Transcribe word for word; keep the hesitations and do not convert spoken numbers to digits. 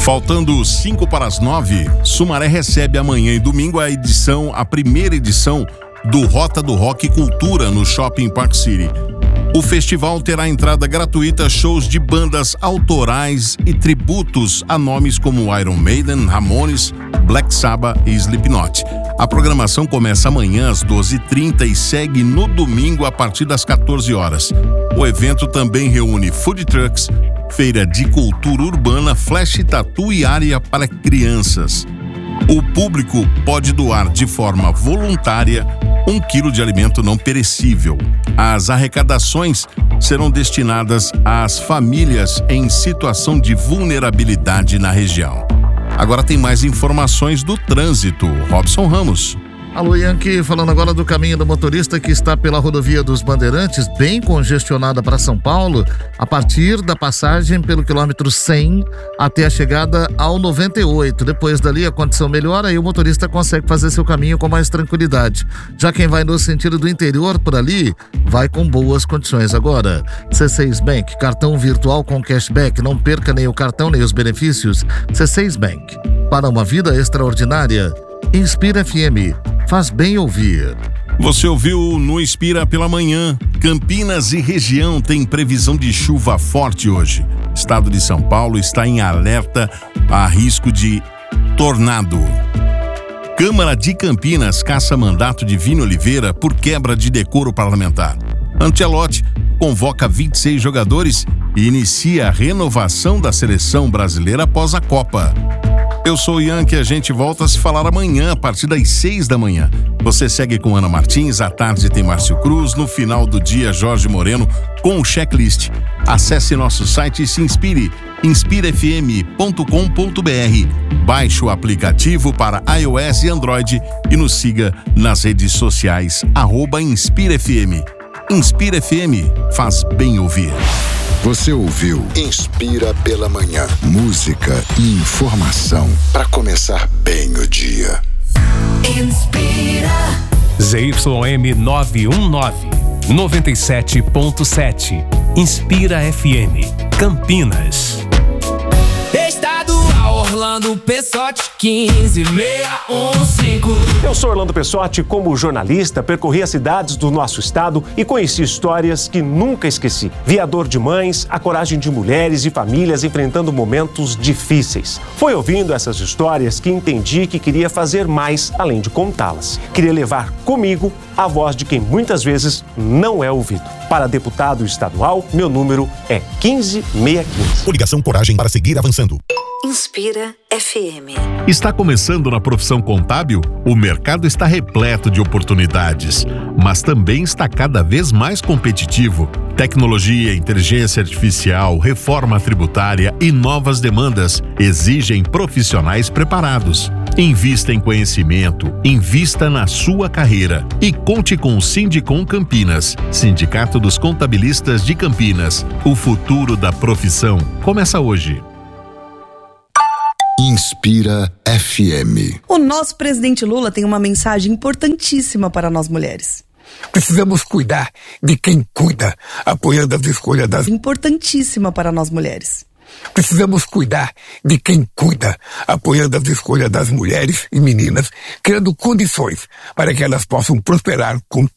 Faltando cinco para as nove, Sumaré recebe amanhã e domingo a edição, a primeira edição do Rota do Rock Cultura no Shopping Park City. O festival terá entrada gratuita, shows de bandas autorais e tributos a nomes como Iron Maiden, Ramones, Black Sabbath e Slipknot. A programação começa amanhã às doze e trinta e segue no domingo a partir das quatorze horas. O evento também reúne food trucks, feira de cultura urbana, flash tattoo e área para crianças. O público pode doar de forma voluntária um quilo de alimento não perecível. As arrecadações serão destinadas às famílias em situação de vulnerabilidade na região. Agora tem mais informações do trânsito. Robson Ramos. Alô, Yankee, falando agora do caminho do motorista que está pela rodovia dos Bandeirantes, bem congestionada para São Paulo, a partir da passagem pelo quilômetro cem até a chegada ao noventa e oito. Depois dali a condição melhora e o motorista consegue fazer seu caminho com mais tranquilidade. Já quem vai no sentido do interior por ali, vai com boas condições agora. C seis Bank, cartão virtual com cashback, não perca nem o cartão nem os benefícios. C seis Bank, para uma vida extraordinária. Inspira F M, faz bem ouvir. Você ouviu no Inspira pela manhã. Campinas e região tem previsão de chuva forte hoje. Estado de São Paulo está em alerta a risco de tornado. Câmara de Campinas caça mandato de Vini Oliveira por quebra de decoro parlamentar. Ancelotti convoca vinte e seis jogadores e inicia a renovação da seleção brasileira após a Copa. Eu sou o Yankee, a gente volta a se falar amanhã a partir das seis da manhã. Você segue com Ana Martins, à tarde tem Márcio Cruz, no final do dia Jorge Moreno com o checklist. Acesse nosso site e se inspire, inspira f m ponto com ponto b r. Baixe o aplicativo para iOS e Android e nos siga nas redes sociais, arroba Inspira F M. Inspira F M, faz bem ouvir. Você ouviu Inspira pela manhã. Música e informação para começar bem o dia. Inspira. Z Y M nove um nove, noventa e sete ponto sete. Inspira F M. Campinas. Orlando Pessotti, quinze seiscentos e quinze. Eu sou Orlando Pessotti, como jornalista, percorri as cidades do nosso estado e conheci histórias que nunca esqueci. Vi a dor de mães, a coragem de mulheres e famílias enfrentando momentos difíceis. Foi ouvindo essas histórias que entendi que queria fazer mais além de contá-las. Queria levar comigo a voz de quem muitas vezes não é ouvido. Para deputado estadual, meu número é quinze seiscentos e quinze. Coligação Coragem para seguir avançando. Inspira F M. Está começando na profissão contábil? O mercado está repleto de oportunidades, mas também está cada vez mais competitivo. Tecnologia, inteligência artificial, reforma tributária e novas demandas exigem profissionais preparados. Invista em conhecimento, invista na sua carreira e conte com o Sindicom Campinas, Sindicato dos Contabilistas de Campinas. O futuro da profissão começa hoje. Inspira F M. O nosso presidente Lula tem uma mensagem importantíssima para nós mulheres. Precisamos cuidar de quem cuida, apoiando as escolhas das... Importantíssima para nós mulheres. Precisamos cuidar de quem cuida, apoiando as escolhas das mulheres e meninas, criando condições para que elas possam prosperar com